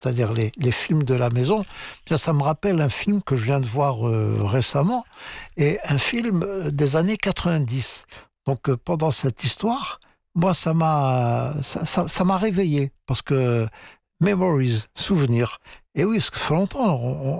c'est-à-dire les films de la maison, bien, ça me rappelle un film que je viens de voir récemment, et un film des années 90. Donc pendant cette histoire, moi ça m'a réveillé parce que memories, souvenirs. Et oui, parce que ça fait longtemps,